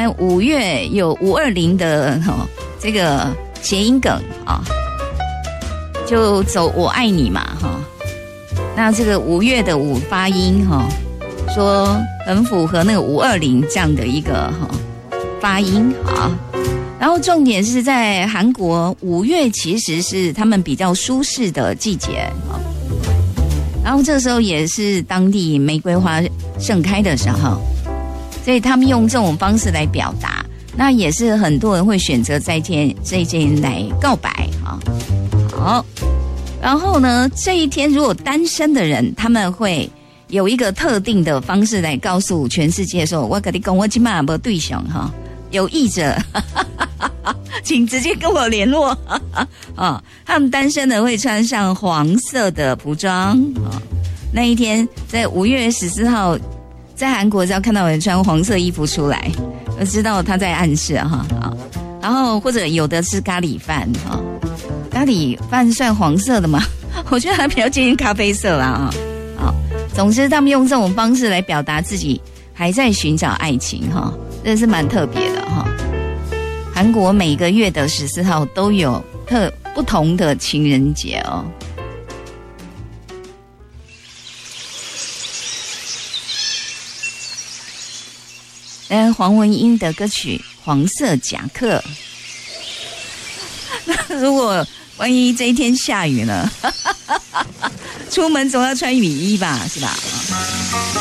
然5月有520的这个谐音梗啊，就走我爱你嘛哈。那这个5月的5发音哈，说很符合那个520这样的一个发音啊。然后重点是在韩国5月其实是他们比较舒适的季节啊。然后这时候也是当地玫瑰花盛开的时候，所以他们用这种方式来表达。那也是很多人会选择在这一天来告白啊。好，然后呢，这一天如果单身的人，他们会有一个特定的方式来告诉全世界说，我跟你讲，我今晚没对象哈，有意者，请直接跟我联络啊。他们单身的会穿上黄色的服装啊。那一天在5月14号，在韩国只要看到有人穿黄色衣服出来，我知道他在暗示哈啊。然后或者有的是咖喱饭哈，咖喱饭算黄色的吗？我觉得它比较接近咖啡色啦啊。好，总之他们用这种方式来表达自己还在寻找爱情哈，这是蛮特别的哈。韩国每个月的14号都有不同的情人节哦。黄文英的歌曲《黄色夹克》。那如果万一这一天下雨呢？出门总要穿雨衣吧，是吧？